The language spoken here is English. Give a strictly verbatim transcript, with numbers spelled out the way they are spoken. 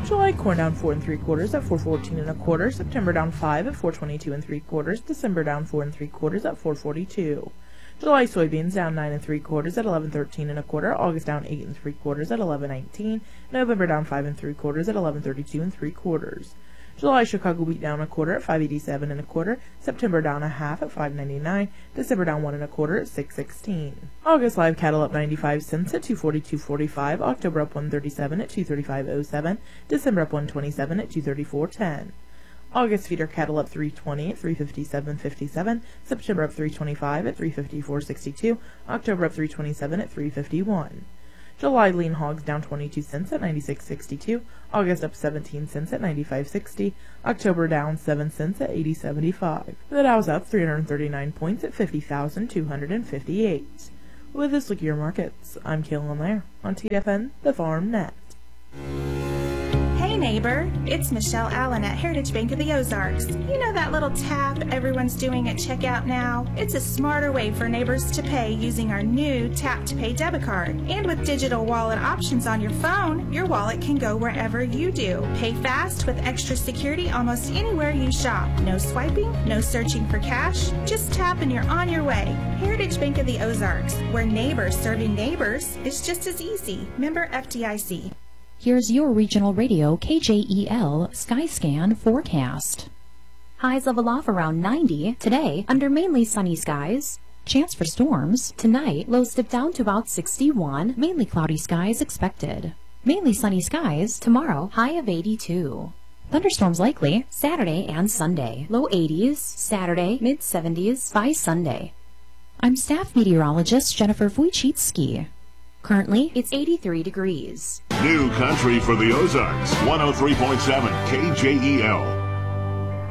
July corn down four and three quarters at four fourteen and a quarter. September down five at four twenty-two and three quarters. December down four and three quarters at four forty-two. July soybeans down nine and three quarters at eleven thirteen and a quarter. August down eight and three quarters at eleven nineteen. November down five and three quarters at eleven thirty-two and three quarters. July Chicago wheat down a quarter at five eighty-seven and a quarter. September down a half at five ninety-nine. December down one and a quarter at six sixteen. August live cattle up ninety-five cents at two forty-two forty-five. October up one thirty-seven at two thirty-five oh seven. December up one twenty-seven at two thirty-four ten. August feeder cattle up three twenty at three fifty-seven fifty-seven. September up three twenty-five at three fifty-four sixty-two. October up three twenty-seven at three fifty-one. July lean hogs down twenty-two cents at ninety-six sixty-two. August up seventeen cents at ninety-five sixty. October down seven cents at eighty seventy-five. The Dow's up three hundred thirty-nine points at fifty thousand two hundred fifty-eight. With this look at your markets, I'm Kaylin Lair on T F N, the Farm Net. Hey neighbor, it's Michelle Allen at Heritage Bank of the Ozarks. You know that little tap everyone's doing at checkout now? It's a smarter way for neighbors to pay using our new Tap to Pay debit card. And with digital wallet options on your phone, your wallet can go wherever you do. Pay fast with extra security almost anywhere you shop. No swiping, no searching for cash. Just tap and you're on your way. Heritage Bank of the Ozarks, where neighbors serving neighbors is just as easy. Member F D I C. Here's your regional radio K J E L Skyscan forecast. Highs level off around ninety. Today, under mainly sunny skies. Chance for storms. Tonight, lows dip down to about sixty-one. Mainly cloudy skies expected. Mainly sunny skies. Tomorrow, high of eighty-two. Thunderstorms likely Saturday and Sunday. Low eighties. Saturday, mid seventies by Sunday. I'm staff meteorologist Jennifer Wojcicki. Currently, it's eighty-three degrees. New country for the Ozarks, one oh three point seven K J E L.